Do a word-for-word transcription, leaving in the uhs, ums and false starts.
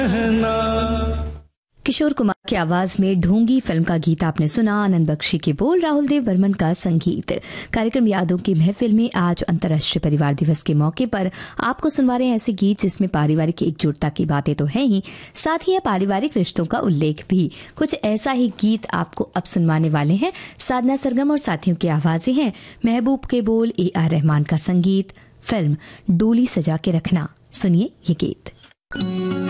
किशोर कुमार की आवाज में ढोंगी फिल्म का गीत आपने सुना। आनंद बख्शी के बोल, राहुल देव बर्मन का संगीत। कार्यक्रम यादों की महफिल में आज अंतर्राष्ट्रीय परिवार दिवस के मौके पर आपको सुनवा रहे हैं ऐसे गीत जिसमें पारिवारिक एकजुटता की बातें तो हैं ही, साथ ही है पारिवारिक रिश्तों का उल्लेख भी। कुछ ऐसा ही गीत आपको अब सुनवाने वाले हैं। साधना सरगम और साथियों की आवाजें हैं। महबूब के बोल, ए आर रहमान का संगीत, फिल्म डोली सजा के रखना। सुनिए ये गीत।